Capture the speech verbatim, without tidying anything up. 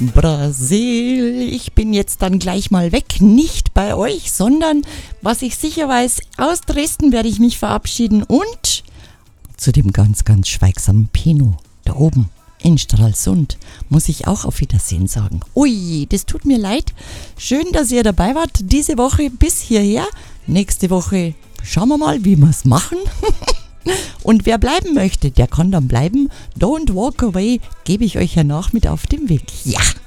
Brasil, ich bin jetzt dann gleich mal weg, nicht bei euch, sondern, was ich sicher weiß, aus Dresden werde ich mich verabschieden und zu dem ganz, ganz schweigsamen Pino da oben in Stralsund muss ich auch auf Wiedersehen sagen. Ui, das tut mir leid. Schön, dass ihr dabei wart diese Woche bis hierher. Nächste Woche schauen wir mal, wie wir es machen. Und wer bleiben möchte, der kann dann bleiben. Don't walk away, gebe ich euch ja nach mit auf den Weg. Ja!